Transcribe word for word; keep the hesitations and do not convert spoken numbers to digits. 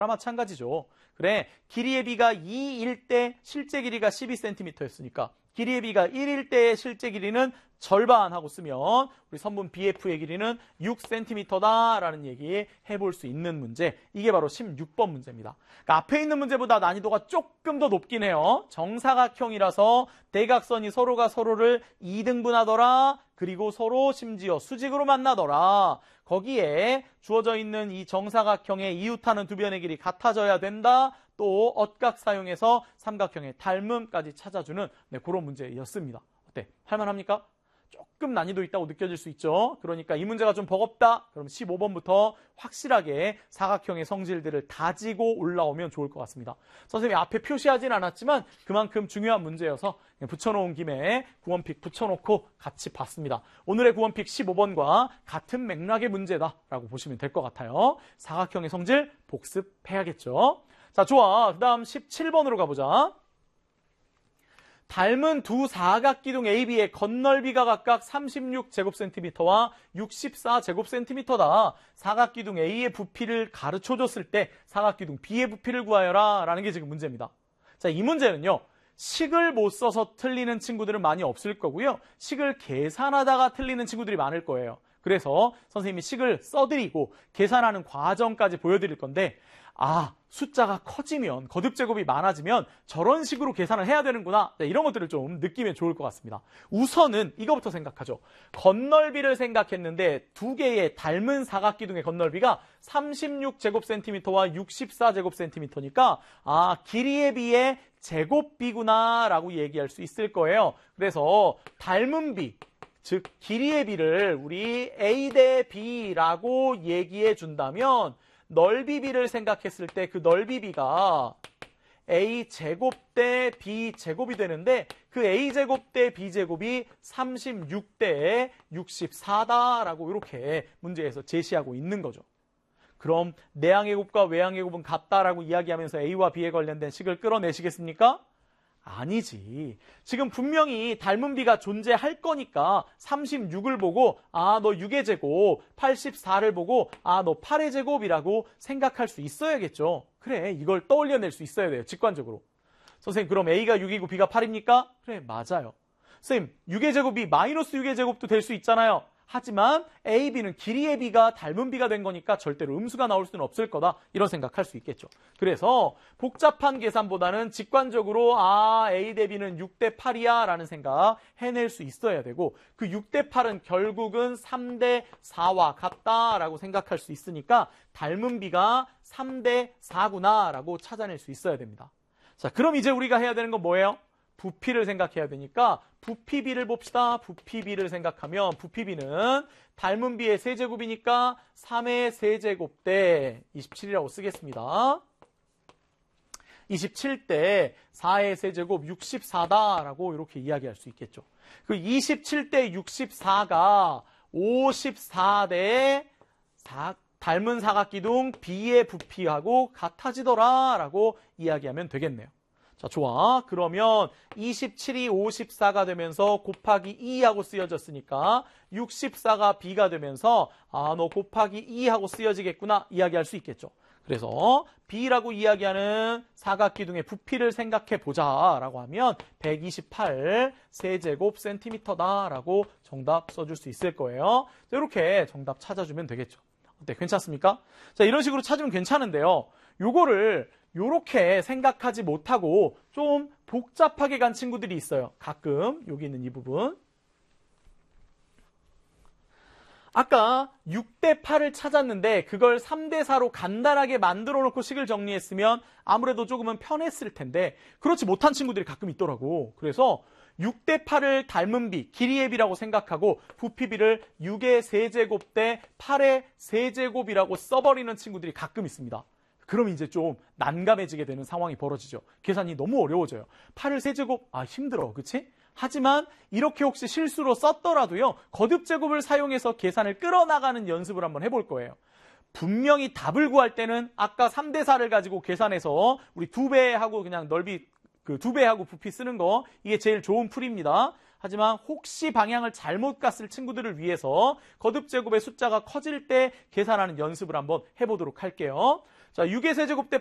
마찬가지죠. 그래, 길이의 b가 이일 때 실제 길이가 십이 센티미터였으니까 길이의 b가 일일 때의 실제 길이는 절반하고 쓰면 우리 선분 비에프의 길이는 육 센티미터다라는 얘기 해볼 수 있는 문제. 이게 바로 십육 번 문제입니다. 그러니까 앞에 있는 문제보다 난이도가 조금 더 높긴 해요. 정사각형이라서 대각선이 서로가 서로를 이등분하더라. 그리고 서로 심지어 수직으로 만나더라. 거기에 주어져 있는 이 정사각형의 이웃하는 두 변의 길이 같아져야 된다. 또 엇각 사용해서 삼각형의 닮음까지 찾아주는 네, 그런 문제였습니다. 어때? 할만합니까? 조금 난이도 있다고 느껴질 수 있죠. 그러니까 이 문제가 좀 버겁다. 그럼 십오 번부터 확실하게 사각형의 성질들을 다지고 올라오면 좋을 것 같습니다. 선생님이 앞에 표시하진 않았지만 그만큼 중요한 문제여서 붙여놓은 김에 구원픽 붙여놓고 같이 봤습니다. 오늘의 구원픽 십오 번과 같은 맥락의 문제다라고 보시면 될 것 같아요. 사각형의 성질 복습해야겠죠. 자, 좋아. 그 다음 십칠 번으로 가보자. 닮은 두 사각기둥 에이 비의 겉넓이가 각각 삼십육 제곱센티미터와 육십사 제곱센티미터다. 사각기둥 A의 부피를 가르쳐줬을 때 사각기둥 B의 부피를 구하여라 라는 게 지금 문제입니다. 자, 이 문제는요. 식을 못 써서 틀리는 친구들은 많이 없을 거고요. 식을 계산하다가 틀리는 친구들이 많을 거예요. 그래서 선생님이 식을 써드리고 계산하는 과정까지 보여드릴 건데 아, 숫자가 커지면, 거듭제곱이 많아지면 저런 식으로 계산을 해야 되는구나. 네, 이런 것들을 좀 느끼면 좋을 것 같습니다. 우선은 이거부터 생각하죠. 겉넓이를 생각했는데 두 개의 닮은 사각기둥의 겉넓이가 삼십육 제곱센티미터와 육십사 제곱센티미터니까 아, 길이에 비해 제곱비구나 라고 얘기할 수 있을 거예요. 그래서 닮은 비, 즉 길이의 비를 우리 A 대 B라고 얘기해 준다면 넓이 비를 생각했을 때 그 넓이 비가 A 제곱 대 B 제곱이 되는데 그 A 제곱 대 B 제곱이 삼십육 대 육십사다라고 이렇게 문제에서 제시하고 있는 거죠. 그럼 내항의 곱과 외항의 곱은 같다라고 이야기하면서 A와 B에 관련된 식을 끌어내시겠습니까? 아니지. 지금 분명히 닮은 비가 존재할 거니까 삼십육을 보고 아, 너 육의 제곱, 팔십사를 보고 아, 너 팔의 제곱이라고 생각할 수 있어야겠죠. 그래, 이걸 떠올려낼 수 있어야 돼요. 직관적으로. 선생님, 그럼 A가 육이고 B가 팔입니까? 그래, 맞아요. 선생님, 육의 제곱이 마이너스 육의 제곱도 될 수 있잖아요. 하지만 A, B는 길이의 B가 닮은 B가 된 거니까 절대로 음수가 나올 수는 없을 거다. 이런 생각할 수 있겠죠. 그래서 복잡한 계산보다는 직관적으로 아, A 대 B는 육 대 팔이야 라는 생각 해낼 수 있어야 되고 그 육 대 팔은 결국은 삼 대 사와 같다라고 생각할 수 있으니까 닮은 B가 삼 대 사구나 라고 찾아낼 수 있어야 됩니다. 자, 그럼 이제 우리가 해야 되는 건 뭐예요? 부피를 생각해야 되니까 부피비를 봅시다. 부피비를 생각하면 부피비는 닮은 비의 세제곱이니까 삼의 세제곱 대 이십칠이라고 쓰겠습니다. 이십칠 대 사의 세제곱 육십사다라고 이렇게 이야기할 수 있겠죠. 그 이십칠 대 육십사가 오십사 대 사, 닮은 사각기둥 B의 부피하고 같아지더라라고 이야기하면 되겠네요. 자, 좋아. 그러면 이십칠이 오십사가 되면서 곱하기 이하고 쓰여졌으니까 육십사가 B가 되면서 아, 너 곱하기 이하고 쓰여지겠구나 이야기할 수 있겠죠. 그래서 B라고 이야기하는 사각기둥의 부피를 생각해 보자라고 하면 백이십팔 세제곱 센티미터다라고 정답 써줄 수 있을 거예요. 자, 이렇게 정답 찾아주면 되겠죠. 어때? 괜찮습니까? 자, 이런 식으로 찾으면 괜찮은데요. 요거를 요렇게 생각하지 못하고 좀 복잡하게 간 친구들이 있어요. 가끔 여기 있는 이 부분. 아까 육 대 팔을 찾았는데 그걸 삼 대 사로 간단하게 만들어 놓고 식을 정리했으면 아무래도 조금은 편했을 텐데 그렇지 못한 친구들이 가끔 있더라고. 그래서 육 대 팔을 닮은 비, 길이의 비라고 생각하고 부피비를 육의 세제곱 대 팔의 세제곱이라고 써버리는 친구들이 가끔 있습니다. 그럼 이제 좀 난감해지게 되는 상황이 벌어지죠. 계산이 너무 어려워져요. 팔을 세제곱, 아 힘들어, 그치? 하지만 이렇게 혹시 실수로 썼더라도요. 거듭제곱을 사용해서 계산을 끌어나가는 연습을 한번 해볼 거예요. 분명히 답을 구할 때는 아까 삼 대 사를 가지고 계산해서 우리 두 배 하고 그냥 넓이 그 두 배 하고 부피 쓰는 거 이게 제일 좋은 풀입니다. 하지만 혹시 방향을 잘못 갔을 친구들을 위해서 거듭제곱의 숫자가 커질 때 계산하는 연습을 한번 해보도록 할게요. 자, 육의 세제곱 대